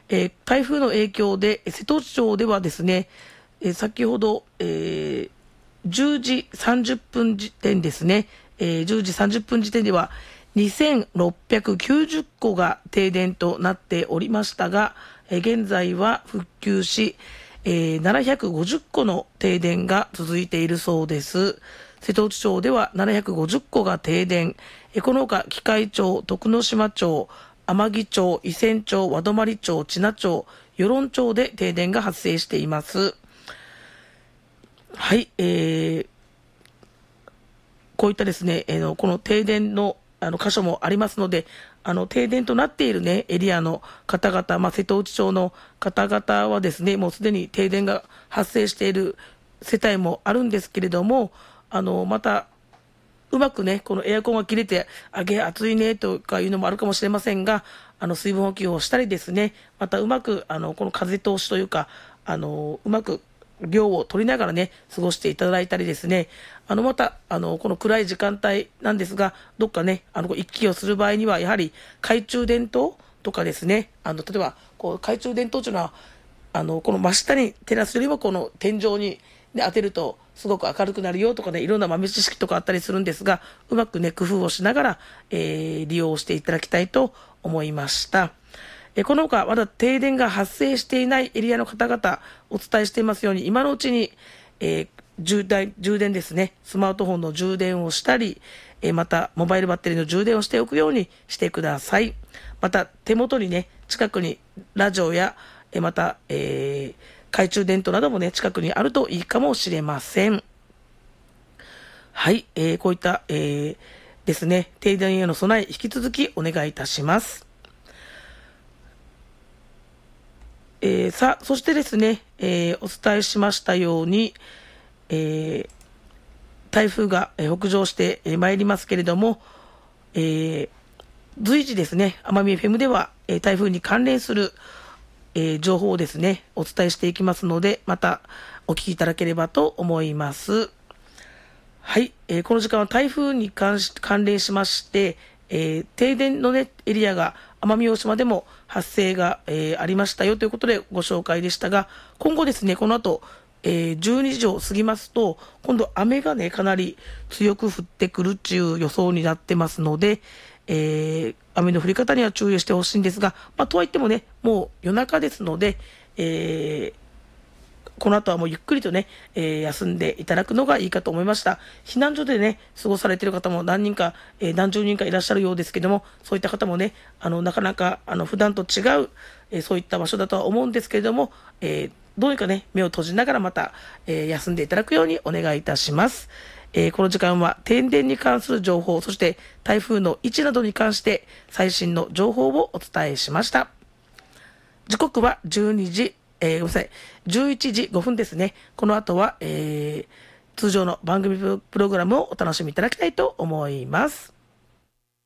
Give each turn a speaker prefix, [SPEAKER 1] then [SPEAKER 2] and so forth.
[SPEAKER 1] 台風の影響で瀬戸内町ではですね、先ほど、10時30分時点ですね、10時30分時点では2690戸が停電となっておりましたが、現在は復旧し、750戸の停電が続いているそうです。瀬戸内町では750戸が停電、このほか喜界町、徳之島町、天城町、伊仙町、和泊町、知名町、与論町で停電が発生しています。はい、こういったですね、この停電の箇所もありますので、停電となっているね、エリアの方々、瀬戸内町の方々はですね、もうすでに停電が発生している世帯もあるんですけれども、また、うまくね、このエアコンが切れて、暑いねとかいうのもあるかもしれませんが、水分補給をしたりですね、またうまく、この風通しというか、うまく量を取りながらね、過ごしていただいたりですね、また、この暗い時間帯なんですが、どっかね、行き来をする場合には、やはり懐中電灯とかですね、例えば、懐中電灯というのは、この真下に照らすよりも、この天井に、当てるとすごく明るくなるよとかね、いろんな豆知識とかあったりするんですが、うまくね、工夫をしながら、利用していただきたいと思いました。このほか、まだ停電が発生していないエリアの方々、お伝えしていますように、今のうちに、充電ですね、スマートフォンの充電をしたり、また、モバイルバッテリーの充電をしておくようにしてください。また、手元にね、近くにラジオや、また、懐中電灯などもね、近くにあるといいかもしれません。はい、こういった、ですね、停電への備え、引き続きお願いいたします。そしてですね、お伝えしましたように、台風が北上してまいりますけれども、随時ですね、奄美 FM では台風に関連する情報をですね、お伝えしていきますので、またお聞きいただければと思います。はい、この時間は台風に関連しまして、停電の、ね、エリアが奄美大島でも発生が、ありましたよということでご紹介でしたが、今後ですね、この後、12時を過ぎますと、今度雨がね、かなり強く降ってくるっていう予想になってますので、雨の降り方には注意してほしいんですが、とはいってもね、もう夜中ですので、この後はもうゆっくりとね、休んでいただくのがいいかと思いました。避難所でね、過ごされている方も何人か、何十人かいらっしゃるようですけども、そういった方もね、なかなか普段と違う、そういった場所だとは思うんですけれども、どうにかね、目を閉じながらまた、休んでいただくようにお願いいたします。この時間は停電に関する情報、そして台風の位置などに関して最新の情報をお伝えしました。時刻は12時、ごめんなさい、11時5分ですね。この後は、通常の番組プログラムをお楽しみいただきたいと思います。